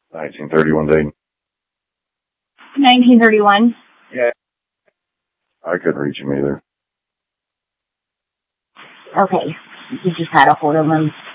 1931 Dayton. 1931. Yeah. I couldn't reach him either. Okay. You just had a hold of him.